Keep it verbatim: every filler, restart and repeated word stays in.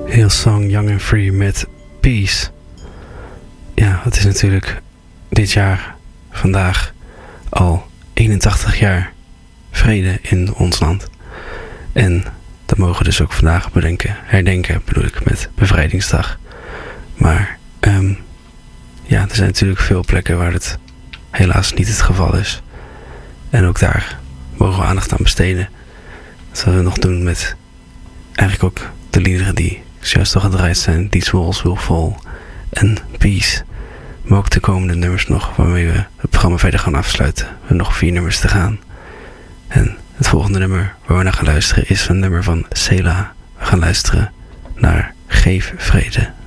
Hillsong Young and Free met Peace. Ja, het is natuurlijk dit jaar, vandaag, al eenentachtig jaar vrede in ons land. En dat mogen we dus ook vandaag bedenken, herdenken bedoel ik, met Bevrijdingsdag. Maar um, ja, er zijn natuurlijk veel plekken waar het helaas niet het geval is. En ook daar mogen we aandacht aan besteden. Dat zullen we nog doen met eigenlijk ook de liederen die juist al gedraaid zijn. These Walls Will Fall en Peace. Maar ook de komende nummers nog, waarmee we het programma verder gaan afsluiten. We hebben nog vier nummers te gaan. En het volgende nummer waar we naar gaan luisteren is een nummer van Sela. We gaan luisteren naar Geef Vrede.